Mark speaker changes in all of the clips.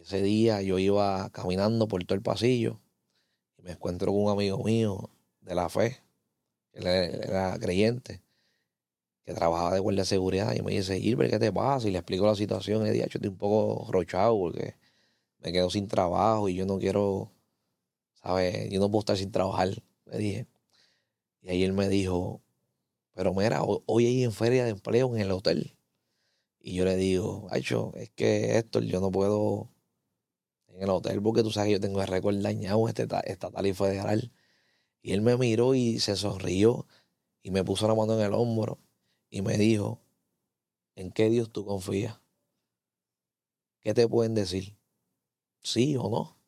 Speaker 1: Ese día yo iba caminando por todo el pasillo y me encuentro con un amigo mío de la fe, él era creyente, que trabajaba de guardia de seguridad, y me dice, Gilbert, ¿qué te pasa? Y le explico la situación. Y le dije, yo estoy un poco rochado porque me quedo sin trabajo y yo no quiero, ¿sabes? Yo no puedo estar sin trabajar, le dije. Y ahí él me dijo, pero mira, hoy hay en feria de empleo en el hotel. Y yo le digo, Acho, es que Héctor, yo no puedo en el hotel porque tú sabes que yo tengo el récord dañado estatal y federal. Y él me miró y se sonrió y me puso la mano en el hombro y me dijo, ¿en qué Dios tú confías? ¿Qué te pueden decir? ¿Sí o no?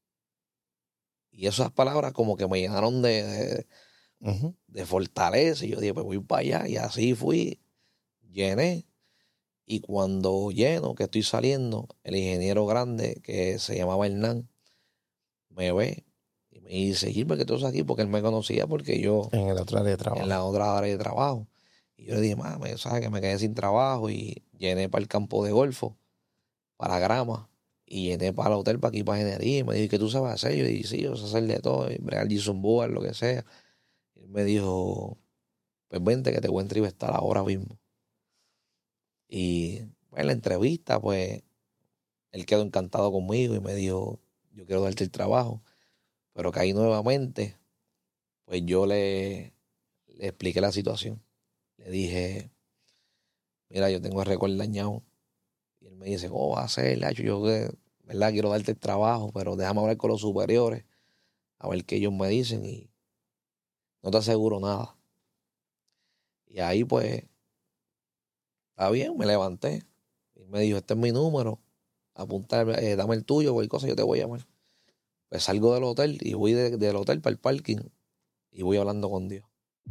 Speaker 1: Y esas palabras como que me llenaron de fortaleza. Y yo dije, pues voy para allá. Y así fui, llené. Y cuando lleno, que estoy saliendo, el ingeniero grande, que se llamaba Hernán, me ve y me dice, Gilbert, ¿qué tú haces aquí? Porque él me conocía porque yo...
Speaker 2: En el otro área de trabajo.
Speaker 1: En la otra área de trabajo. Y yo le dije, mami, sabes que me quedé sin trabajo y llené para el campo de golfo, para grama, y llené para el hotel, para aquí, para ingeniería. Y me dijo, ¿qué tú sabes hacer? Yo dije, sí, yo sé hacer de todo, y bregar Jason Board, lo que sea. Y él me dijo, pues vente que te voy a entrevistar ahora mismo. Y pues, en la entrevista, pues, él quedó encantado conmigo y me dijo, yo quiero darte el trabajo. Pero que ahí nuevamente, pues yo le expliqué la situación. Le dije, mira, yo tengo el récord dañado. Y él me dice, ¿cómo va a ser, Lacho? Yo, ¿verdad? Quiero darte el trabajo, pero déjame hablar con los superiores, a ver qué ellos me dicen y no te aseguro nada. Y ahí, pues, está bien, me levanté. Y me dijo, este es mi número, apunta, dame el tuyo, cualquier cosa, yo te voy a llamar. Pues salgo del hotel y voy del hotel para el parking y voy hablando con Dios.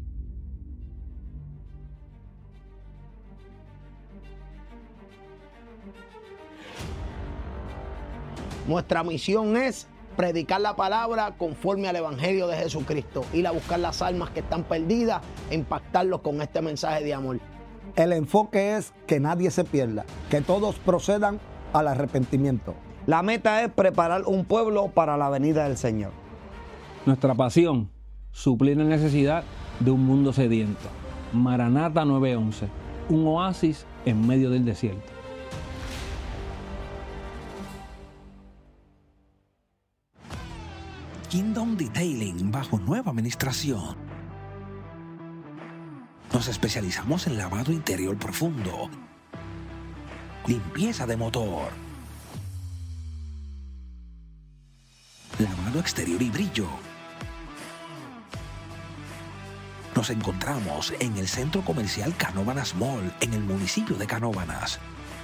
Speaker 3: Nuestra misión es predicar la palabra conforme al Evangelio de Jesucristo, ir a buscar las almas que están perdidas e impactarlos con este mensaje de amor.
Speaker 4: El enfoque es que nadie se pierda, que todos procedan al arrepentimiento.
Speaker 5: La meta es preparar un pueblo para la venida del Señor.
Speaker 6: Nuestra pasión, suplir la necesidad de un mundo sediento. Maranata 911, un oasis en medio del desierto.
Speaker 7: Kingdom Detailing bajo nueva administración. Nos especializamos en lavado interior profundo, limpieza de motor, lavado exterior y brillo. Nos encontramos en el Centro Comercial Canóvanas Mall, en el municipio de Canóvanas.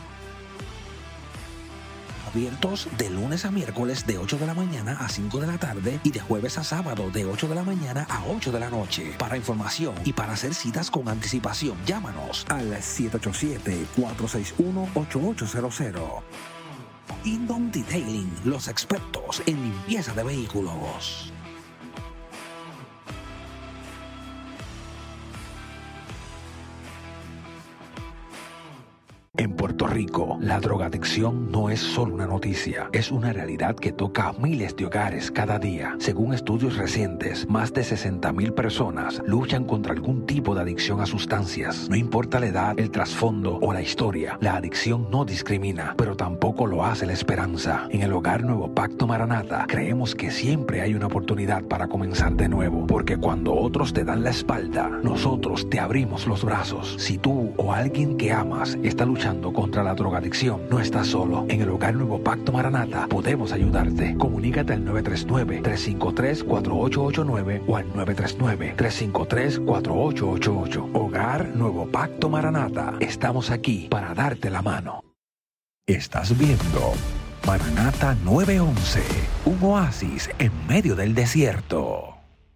Speaker 7: Abiertos de lunes a miércoles de 8 de la mañana a 5 de la tarde y de jueves a sábado de 8 de la mañana a 8 de la noche. Para información y para hacer citas con anticipación, llámanos al 787-461-8800. Kingdom Detailing, los expertos en limpieza de vehículos. En Puerto Rico, la drogadicción no es solo una noticia, es una realidad que toca a miles de hogares cada día. Según estudios recientes, más de 60,000 personas luchan contra algún tipo de adicción a sustancias. No importa la edad, el trasfondo o la historia, la adicción no discrimina, pero tampoco lo hace la esperanza. En el Hogar Nuevo Pacto Maranata, creemos que siempre hay una oportunidad para comenzar de nuevo, porque cuando otros te dan la espalda, nosotros te abrimos los brazos. Si tú o alguien que amas está luchando contra la drogadicción, no estás solo. En el Hogar Nuevo Pacto Maranata podemos ayudarte. Comunícate al 939-353-4889 o al 939-353-4888. Hogar Nuevo Pacto Maranata. Estamos aquí para darte la mano. Estás viendo Maranata 911, un oasis en medio del desierto.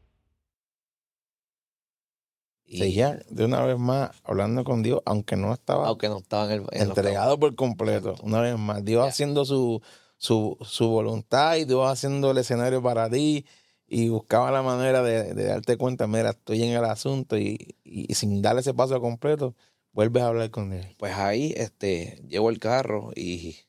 Speaker 2: Seguía de una vez más hablando con Dios, aunque no estaba
Speaker 1: en
Speaker 2: entregado por completo. Una vez más, Dios haciendo su voluntad y Dios haciendo el escenario para ti, y buscaba la manera de darte cuenta, mira, estoy en el asunto, y sin darle ese paso completo, vuelves a hablar con Él.
Speaker 1: Pues ahí llevo el carro y